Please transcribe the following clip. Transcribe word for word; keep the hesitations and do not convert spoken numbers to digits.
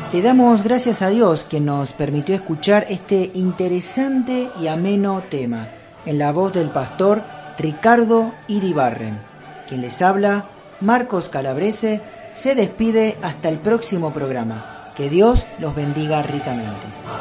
Le damos gracias a Dios que nos permitió escuchar este interesante y ameno tema en la voz del pastor Ricardo Iribarren. Quien les habla, Marcos Calabrese, se despide hasta el próximo programa. Que Dios los bendiga ricamente.